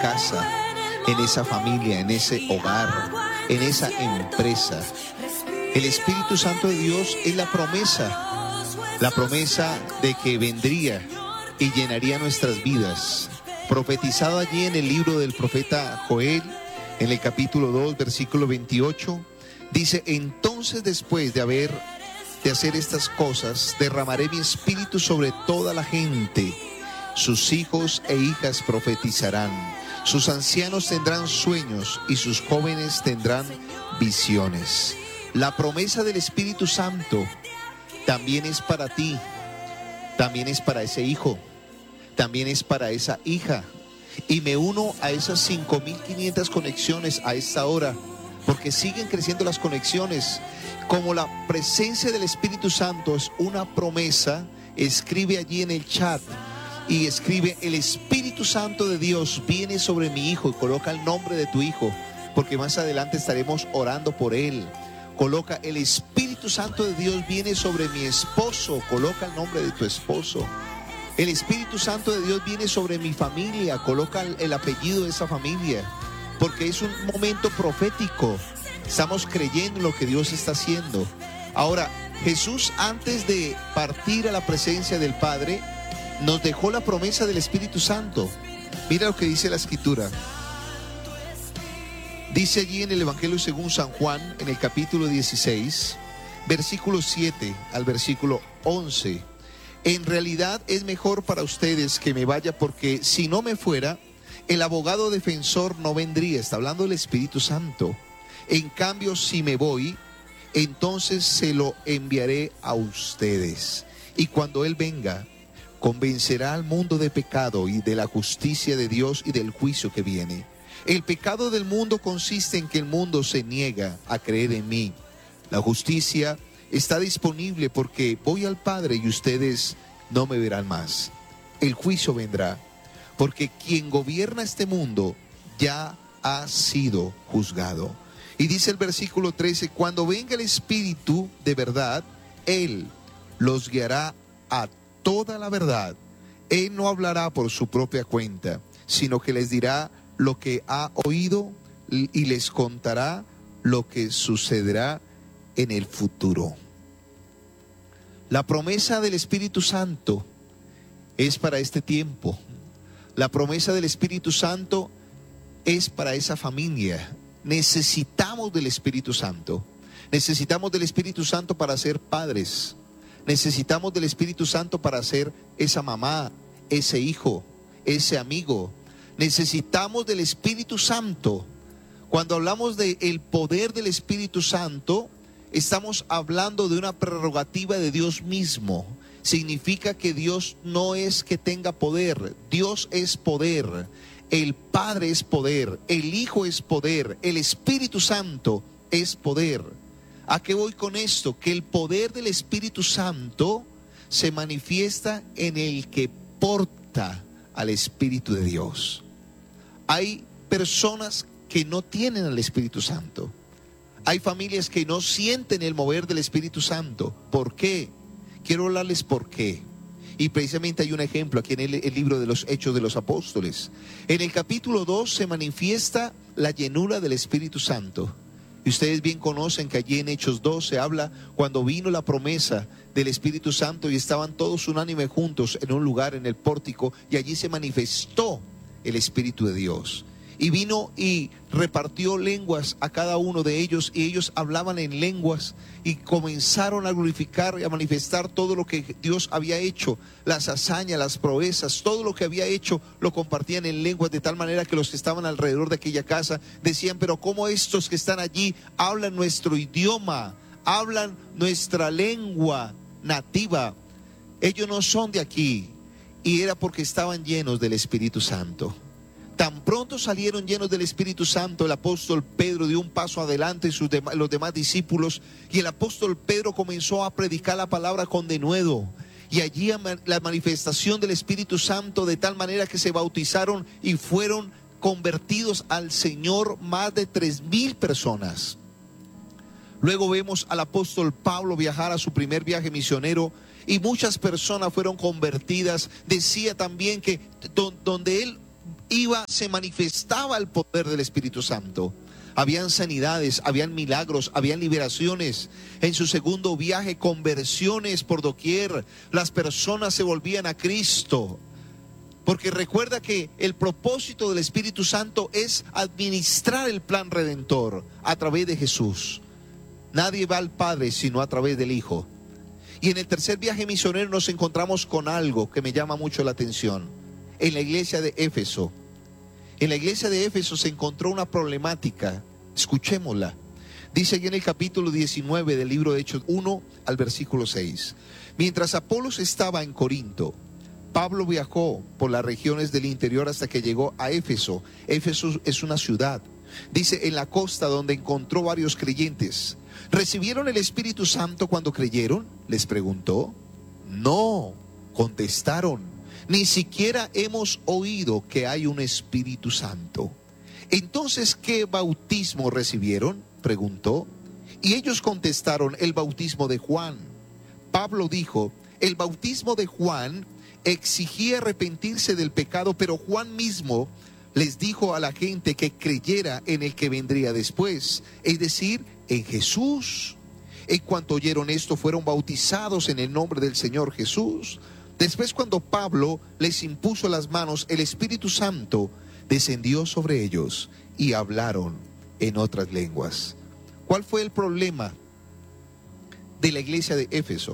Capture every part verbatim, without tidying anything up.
casa, en esa familia, en ese hogar, en esa empresa. El Espíritu Santo de Dios es la promesa, la promesa de que vendría y llenaría nuestras vidas. Profetizado allí en el libro del profeta Joel, en el capítulo dos, versículo veintiocho, dice: entonces después de haber de hacer estas cosas, derramaré mi espíritu sobre toda la gente. Sus hijos e hijas profetizarán, sus ancianos tendrán sueños y sus jóvenes tendrán visiones. La promesa del Espíritu Santo también es para ti, también es para ese hijo, también es para esa hija. Y me uno a esas cinco mil quinientas conexiones a esta hora, porque siguen creciendo las conexiones. Como la presencia del Espíritu Santo es una promesa, escribe allí en el chat y escribe: el Espíritu Santo de Dios viene sobre mi hijo, y coloca el nombre de tu hijo, porque más adelante estaremos orando por él. Coloca: el Espíritu Santo de Dios viene sobre mi esposo, coloca el nombre de tu esposo. El Espíritu Santo de Dios viene sobre mi familia, coloca el apellido de esa familia, porque es un momento profético. Estamos creyendo en lo que Dios está haciendo. Ahora, Jesús, antes de partir a la presencia del Padre, nos dejó la promesa del Espíritu Santo. Mira lo que dice la Escritura. Dice allí en el Evangelio según San Juan, en el capítulo dieciséis, versículo siete al versículo once. En realidad es mejor para ustedes que me vaya, porque si no me fuera, el abogado defensor no vendría. Está hablando del Espíritu Santo. En cambio, si me voy, entonces se lo enviaré a ustedes. Y cuando Él venga, convencerá al mundo de pecado y de la justicia de Dios y del juicio que viene. El pecado del mundo consiste en que el mundo se niega a creer en mí. La justicia está disponible porque voy al Padre y ustedes no me verán más. El juicio vendrá porque quien gobierna este mundo ya ha sido juzgado. Y dice el versículo trece: cuando venga el Espíritu de verdad, Él los guiará a toda la verdad. Él no hablará por su propia cuenta, sino que les dirá lo que ha oído y les contará lo que sucederá en el futuro. La promesa del Espíritu Santo es para este tiempo. La promesa del Espíritu Santo es para esa familia. Necesitamos del Espíritu Santo. Necesitamos del Espíritu Santo para ser padres. Necesitamos del Espíritu Santo para ser esa mamá, ese hijo, ese amigo. Necesitamos del Espíritu Santo. Cuando hablamos del poder del Espíritu Santo, estamos hablando de una prerrogativa de Dios mismo. Significa que Dios no es que tenga poder, Dios es poder. El Padre es poder, el Hijo es poder, el Espíritu Santo es poder. ¿A qué voy con esto? Que el poder del Espíritu Santo se manifiesta en el que porta al Espíritu de Dios. Hay personas que no tienen al Espíritu Santo. Hay familias que no sienten el mover del Espíritu Santo. ¿Por qué? Quiero hablarles por qué. Y precisamente hay un ejemplo aquí en el, el libro de los Hechos de los Apóstoles. En el capítulo dos se manifiesta la llenura del Espíritu Santo. Y ustedes bien conocen que allí en Hechos dos se habla cuando vino la promesa del Espíritu Santo y estaban todos unánime juntos en un lugar, en el pórtico, y allí se manifestó el Espíritu de Dios. Y vino y repartió lenguas a cada uno de ellos, y ellos hablaban en lenguas y comenzaron a glorificar y a manifestar todo lo que Dios había hecho, las hazañas, las proezas, todo lo que había hecho lo compartían en lenguas, de tal manera que los que estaban alrededor de aquella casa decían: pero ¿cómo estos que están allí hablan nuestro idioma, hablan nuestra lengua nativa? Ellos no son de aquí. Y era porque estaban llenos del Espíritu Santo. Tan pronto salieron llenos del Espíritu Santo, el apóstol Pedro dio un paso adelante y sus dem- los demás discípulos, y el apóstol Pedro comenzó a predicar la palabra con denuedo. Y allí la manifestación del Espíritu Santo, de tal manera que se bautizaron y fueron convertidos al Señor más de tres mil personas. Luego vemos al apóstol Pablo viajar a su primer viaje misionero, y muchas personas fueron convertidas. Decía también que do- donde él iba, se manifestaba el poder del Espíritu Santo. Habían sanidades, habían milagros, habían liberaciones. En su segundo viaje, conversiones por doquier. Las personas se volvían a Cristo. Porque recuerda que el propósito del Espíritu Santo es administrar el plan redentor a través de Jesús. Nadie va al Padre sino a través del Hijo. Y en el tercer viaje misionero nos encontramos con algo que me llama mucho la atención. En la iglesia de Éfeso. En la iglesia de Éfeso se encontró una problemática. Escuchémosla. Dice aquí en el capítulo diecinueve del libro de Hechos uno al versículo seis. Mientras Apolos estaba en Corinto, Pablo viajó por las regiones del interior hasta que llegó a Éfeso. Éfeso es una ciudad, dice, en la costa, donde encontró varios creyentes. ¿Recibieron el Espíritu Santo cuando creyeron?, les preguntó. No, contestaron, ni siquiera hemos oído que hay un Espíritu Santo. Entonces, ¿qué bautismo recibieron?, preguntó. Y ellos contestaron, el bautismo de Juan. Pablo dijo, el bautismo de Juan exigía arrepentirse del pecado, pero Juan mismo les dijo a la gente que creyera en el que vendría después, es decir, en Jesús. En cuanto oyeron esto, fueron bautizados en el nombre del Señor Jesús. Después, cuando Pablo les impuso las manos, el Espíritu Santo descendió sobre ellos y hablaron en otras lenguas. ¿Cuál fue el problema de la iglesia de Éfeso?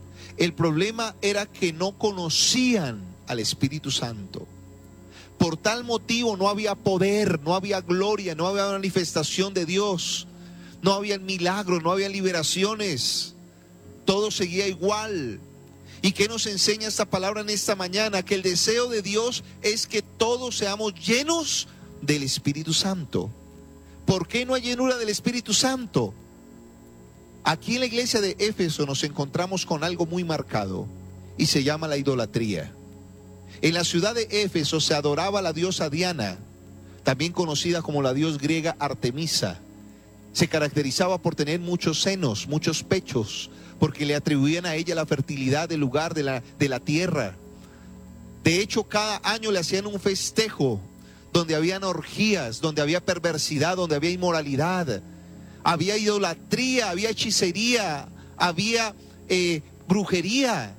El problema era que no conocían al Espíritu Santo. Por tal motivo no había poder, no había gloria, no había manifestación de Dios, no había milagros, no había liberaciones. Todo seguía igual. ¿Y qué nos enseña esta palabra en esta mañana? Que el deseo de Dios es que todos seamos llenos del Espíritu Santo. ¿Por qué no hay llenura del Espíritu Santo? Aquí en la iglesia de Éfeso nos encontramos con algo muy marcado y se llama la idolatría. En la ciudad de Éfeso se adoraba a la diosa Diana, también conocida como la diosa griega Artemisa. Se caracterizaba por tener muchos senos, muchos pechos, porque le atribuían a ella la fertilidad del lugar, de la, de la tierra. De hecho, cada año le hacían un festejo donde habían orgías, donde había perversidad, donde había inmoralidad. Había idolatría, había hechicería, había eh, brujería.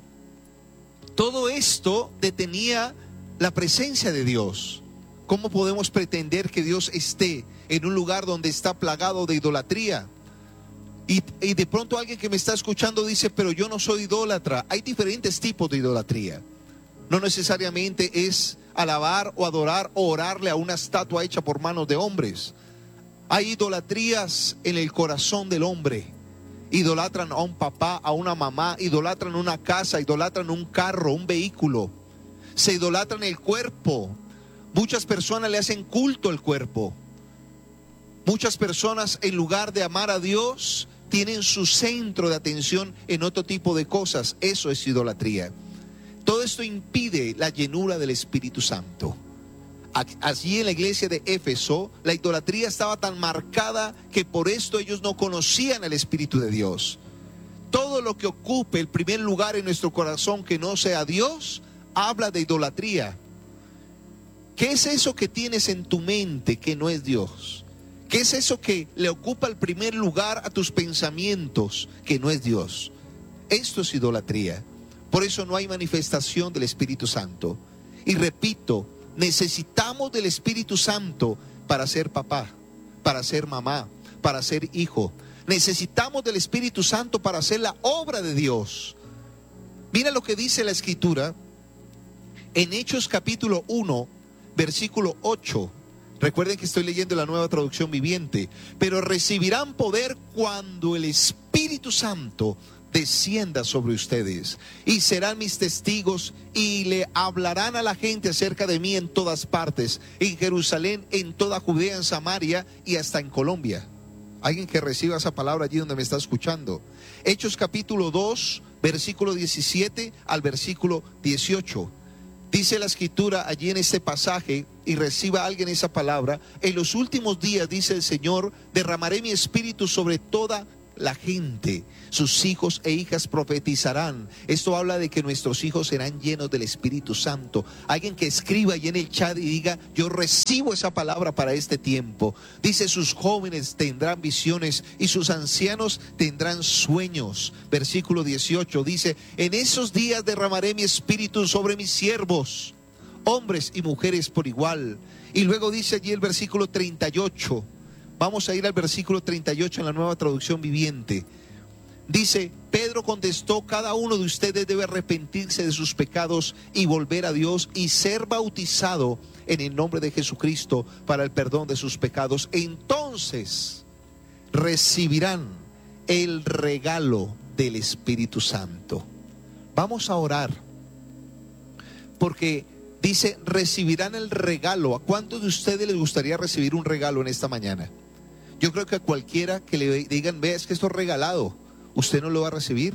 Todo esto detenía la presencia de Dios. ¿Cómo podemos pretender que Dios esté en un lugar donde está plagado de idolatría? Y, y de pronto alguien que me está escuchando dice, pero yo no soy idólatra. Hay diferentes tipos de idolatría. No necesariamente es alabar o adorar o orarle a una estatua hecha por manos de hombres. Hay idolatrías en el corazón del hombre. Idolatran a un papá, a una mamá, idolatran una casa, idolatran un carro, un vehículo. Se idolatran el cuerpo. Muchas personas le hacen culto al cuerpo. Muchas personas, en lugar de amar a Dios, tienen su centro de atención en otro tipo de cosas. Eso es idolatría. Todo esto impide la llenura del Espíritu Santo. Allí en la iglesia de Éfeso, la idolatría estaba tan marcada que por esto ellos no conocían al Espíritu de Dios. Todo lo que ocupe el primer lugar en nuestro corazón que no sea Dios, habla de idolatría. ¿Qué es eso que tienes en tu mente que no es Dios? ¿Qué es eso que le ocupa el primer lugar a tus pensamientos que no es Dios? Esto es idolatría. Por eso no hay manifestación del Espíritu Santo. Y repito, necesitamos del Espíritu Santo para ser papá, para ser mamá, para ser hijo. Necesitamos del Espíritu Santo para hacer la obra de Dios. Mira lo que dice la Escritura en Hechos capítulo uno, versículo ocho. Recuerden que estoy leyendo la Nueva Traducción Viviente. Pero recibirán poder cuando el Espíritu Santo descienda sobre ustedes, y serán mis testigos, y le hablarán a la gente acerca de mí en todas partes, en Jerusalén, en toda Judea, en Samaria y hasta en Colombia. Alguien que reciba esa palabra allí donde me está escuchando. Hechos capítulo dos, versículo diecisiete al versículo dieciocho. Dice la Escritura allí en este pasaje, y reciba alguien esa palabra: en los últimos días, dice el Señor, derramaré mi espíritu sobre toda la gente. Sus hijos e hijas profetizarán. Esto habla de que nuestros hijos serán llenos del Espíritu Santo. Alguien que escriba ahí en el chat y diga: yo recibo esa palabra para este tiempo. Dice: sus jóvenes tendrán visiones y sus ancianos tendrán sueños. Versículo dieciocho dice: en esos días derramaré mi espíritu sobre mis siervos, hombres y mujeres por igual. Y luego dice allí el versículo treinta y ocho. Vamos a ir al versículo treinta y ocho en la Nueva Traducción Viviente. Dice: Pedro contestó: cada uno de ustedes debe arrepentirse de sus pecados y volver a Dios y ser bautizado en el nombre de Jesucristo para el perdón de sus pecados. Entonces recibirán el regalo del Espíritu Santo. Vamos a orar, porque dice: recibirán el regalo. ¿A cuántos de ustedes les gustaría recibir un regalo en esta mañana? Yo creo que a cualquiera que le digan: vea, es que esto es regalado, usted no lo va a recibir.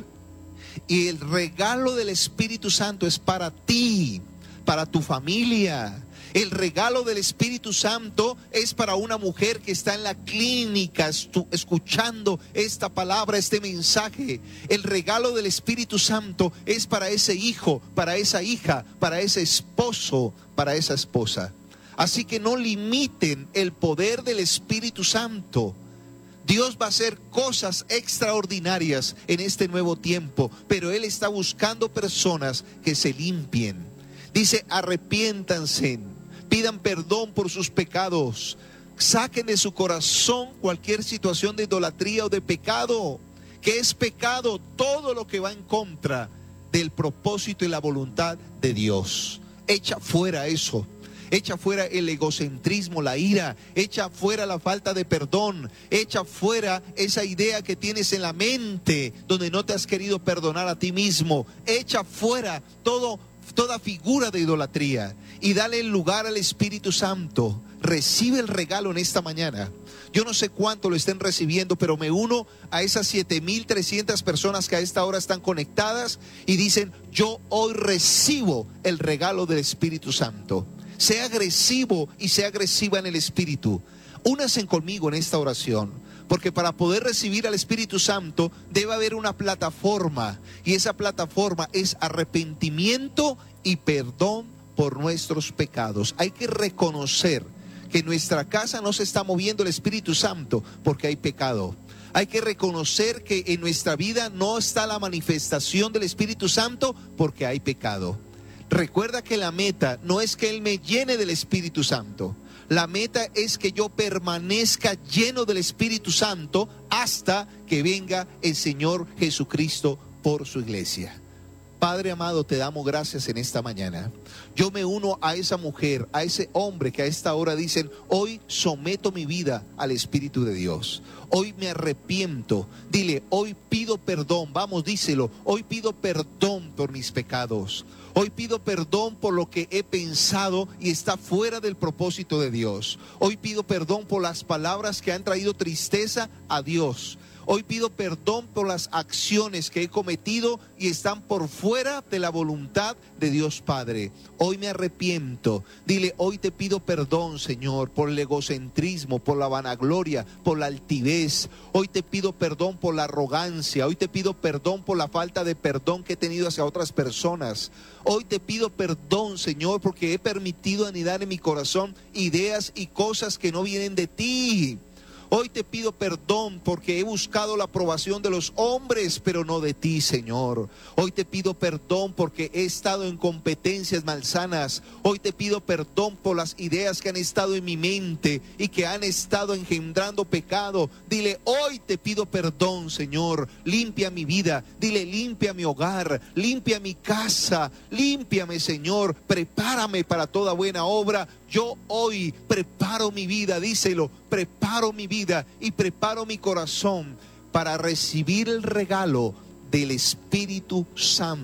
Y el regalo del Espíritu Santo es para ti, para tu familia. El regalo del Espíritu Santo es para una mujer que está en la clínica escuchando esta palabra, este mensaje. El regalo del Espíritu Santo es para ese hijo, para esa hija, para ese esposo, para esa esposa. Así que no limiten el poder del Espíritu Santo. Dios va a hacer cosas extraordinarias en este nuevo tiempo, pero Él está buscando personas que se limpien. Dice: arrepiéntanse, pidan perdón por sus pecados, saquen de su corazón cualquier situación de idolatría o de pecado. ¿Qué es pecado? Todo lo que va en contra del propósito y la voluntad de Dios. Echa fuera eso. Echa fuera el egocentrismo, la ira. Echa fuera la falta de perdón. Echa fuera esa idea que tienes en la mente donde no te has querido perdonar a ti mismo. Echa fuera todo, toda figura de idolatría y dale el lugar al Espíritu Santo. Recibe el regalo en esta mañana. Yo no sé cuánto lo estén recibiendo, pero me uno a esas siete mil trescientas personas que a esta hora están conectadas y dicen: yo hoy recibo el regalo del Espíritu Santo. Sea agresivo y sea agresiva en el Espíritu. Únanse conmigo en esta oración, porque para poder recibir al Espíritu Santo debe haber una plataforma, y esa plataforma es arrepentimiento y perdón por nuestros pecados. Hay que reconocer que en nuestra casa no se está moviendo el Espíritu Santo porque hay pecado. Hay que reconocer que en nuestra vida no está la manifestación del Espíritu Santo porque hay pecado. Recuerda que la meta no es que Él me llene del Espíritu Santo. La meta es que yo permanezca lleno del Espíritu Santo hasta que venga el Señor Jesucristo por su iglesia. Padre amado, te damos gracias en esta mañana. Yo me uno a esa mujer, a ese hombre que a esta hora dicen: hoy someto mi vida al Espíritu de Dios. Hoy me arrepiento. Dile: hoy pido perdón. Vamos, díselo: hoy pido perdón por mis pecados. Hoy pido perdón por lo que he pensado y está fuera del propósito de Dios. Hoy pido perdón por las palabras que han traído tristeza a Dios. Hoy pido perdón por las acciones que he cometido y están por fuera de la voluntad de Dios Padre. Hoy me arrepiento. Dile: hoy te pido perdón, Señor, por el egocentrismo, por la vanagloria, por la altivez. Hoy te pido perdón por la arrogancia. Hoy te pido perdón por la falta de perdón que he tenido hacia otras personas. Hoy te pido perdón, Señor, porque he permitido anidar en mi corazón ideas y cosas que no vienen de ti. Hoy te pido perdón porque he buscado la aprobación de los hombres, pero no de ti, Señor. Hoy te pido perdón porque he estado en competencias malsanas. Hoy te pido perdón por las ideas que han estado en mi mente y que han estado engendrando pecado. Dile: hoy te pido perdón, Señor. Limpia mi vida. Dile: limpia mi hogar, limpia mi casa, límpiame, Señor. Prepárame para toda buena obra. Yo hoy preparo mi vida, díselo, preparo mi vida y preparo mi corazón para recibir el regalo del Espíritu Santo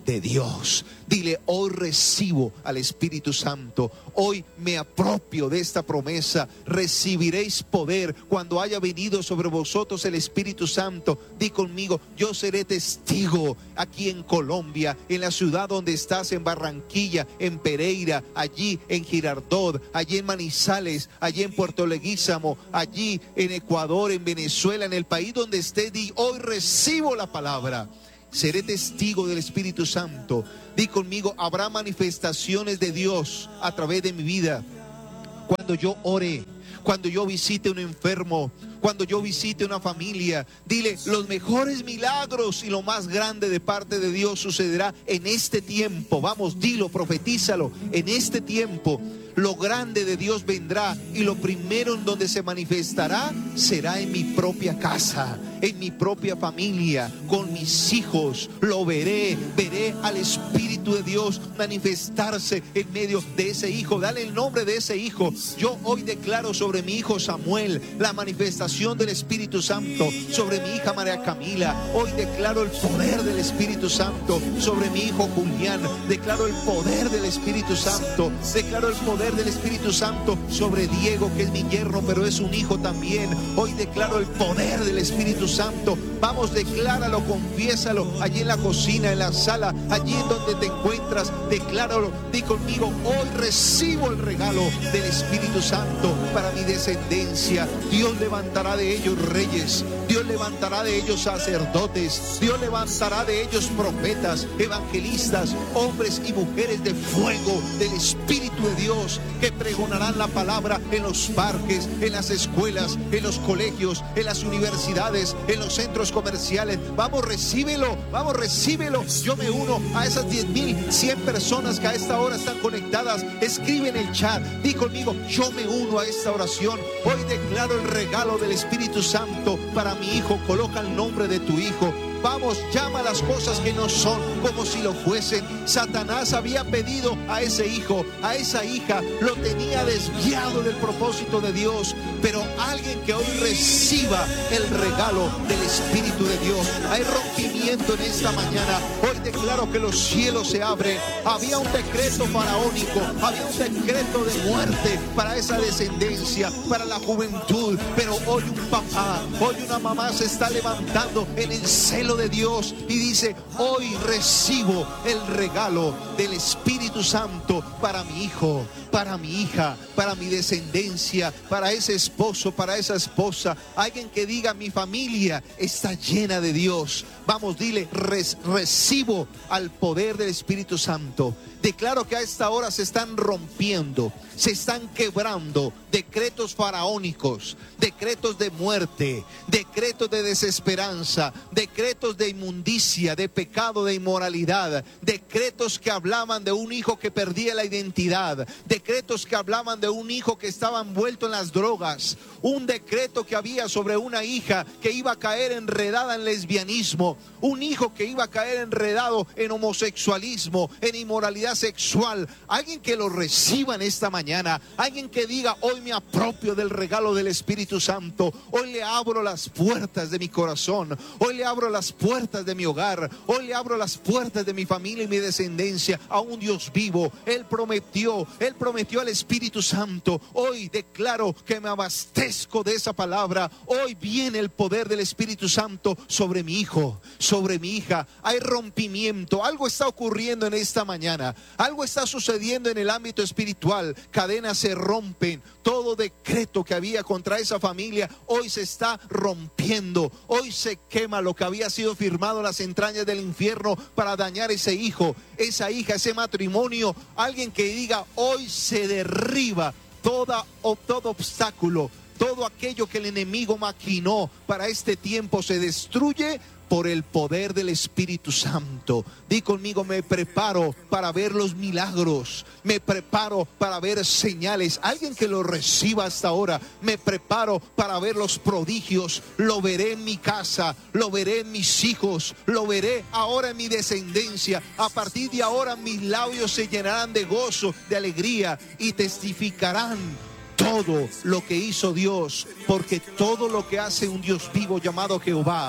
de Dios. Dile, hoy recibo al Espíritu Santo. Hoy me apropio de esta promesa. Recibiréis poder cuando haya venido sobre vosotros el Espíritu Santo. Di conmigo, yo seré testigo aquí en Colombia, en la ciudad donde estás, en Barranquilla, en Pereira, allí en Girardot, allí en Manizales, allí en Puerto Leguízamo, allí en Ecuador, en Venezuela, en el país donde esté. Di, hoy recibo la palabra. Seré testigo del Espíritu Santo. Di conmigo, habrá manifestaciones de Dios a través de mi vida. Cuando yo ore, cuando yo visite a un enfermo, cuando yo visite una familia, dile, los mejores milagros y lo más grande de parte de Dios sucederá en este tiempo. Vamos, dilo, profetízalo. En este tiempo lo grande de Dios vendrá, y lo primero en donde se manifestará será en mi propia casa, en mi propia familia, con mis hijos. Lo veré, veré al Espíritu de Dios manifestarse en medio de ese hijo. Dale el nombre de ese hijo. Yo hoy declaro sobre mi hijo Samuel la manifestación del Espíritu Santo. Sobre mi hija María Camila, hoy declaro el poder del Espíritu Santo. Sobre mi hijo Julián, declaro el poder del Espíritu Santo. Declaro el poder del Espíritu Santo sobre Diego, que es mi yerno, pero es un hijo también. Hoy declaro el poder del Espíritu Santo. Vamos, decláralo, confiésalo, allí en la cocina, en la sala, allí en donde te encuentras, decláralo. Di conmigo, hoy recibo el regalo del Espíritu Santo para mi descendencia. Dios levantará de ellos reyes, Dios levantará de ellos sacerdotes, Dios levantará de ellos profetas, evangelistas, hombres y mujeres de fuego del Espíritu de Dios, que pregonarán la palabra en los parques, en las escuelas, en los colegios, en las universidades, en los centros comerciales. Vamos, recíbelo, vamos, recíbelo. Yo me uno a esas diez mil cien personas que a esta hora están conectadas. Escribe en el chat, di conmigo, yo me uno a esta oración. Hoy declaro el regalo del Espíritu Santo para mi hijo. Coloca el nombre de tu hijo. Vamos, llama las cosas que no son como si lo fuesen. Satanás había pedido a ese hijo, a esa hija, lo tenía desviado del propósito de Dios. Pero alguien que hoy reciba el regalo del Espíritu de Dios. Hay rompimiento en esta mañana. Hoy declaro que los cielos se abren. Había un decreto faraónico, había un decreto de muerte para esa descendencia, para la juventud. Pero hoy un papá, hoy una mamá se está levantando en el celo de Dios y dice, hoy recibo el regalo del Espíritu Santo para mi hijo, para mi hija, para mi descendencia, para ese esposo, para esa esposa. Alguien que diga, mi familia está llena de Dios. Vamos, dile, res, recibo al poder del Espíritu Santo. Declaro que a esta hora se están rompiendo, se están quebrando decretos faraónicos, decretos de muerte, decretos de desesperanza, decretos de inmundicia, de pecado, de inmoralidad, decretos que hablaban de un hijo que perdía la identidad, decretos que hablaban de un hijo que estaba envuelto en las drogas, un decreto que había sobre una hija que iba a caer enredada en lesbianismo, un hijo que iba a caer enredado en homosexualismo, en inmoralidad sexual. Alguien que lo reciba en esta mañana, alguien que diga, hoy me apropio del regalo del Espíritu Santo, hoy le abro las puertas de mi corazón, hoy le abro las puertas de mi hogar, hoy le abro las puertas de mi familia y mi descendencia a un Dios vivo. Él prometió, Él prometió al Espíritu Santo. Hoy declaro que me abastezco de esa palabra. Hoy viene el poder del Espíritu Santo sobre mi hijo, sobre mi hija. Hay rompimiento, algo está ocurriendo en esta mañana, algo está sucediendo en el ámbito espiritual. Cadenas se rompen, todo decreto que había contra esa familia hoy se está rompiendo. Hoy se quema lo que había sido firmado en las entrañas del infierno para dañar ese hijo, esa hija, ese matrimonio. Alguien que diga, hoy se derriba toda, o, todo obstáculo, todo aquello que el enemigo maquinó para este tiempo se destruye por el poder del Espíritu Santo. Di conmigo, me preparo para ver los milagros, me preparo para ver señales. Alguien que lo reciba hasta ahora, me preparo para ver los prodigios. Lo veré en mi casa, lo veré en mis hijos, lo veré ahora en mi descendencia. A partir de ahora mis labios se llenarán de gozo, de alegría, y testificarán todo lo que hizo Dios, porque todo lo que hace un Dios vivo llamado Jehová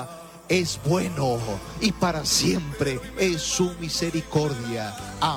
es bueno y para siempre es su misericordia.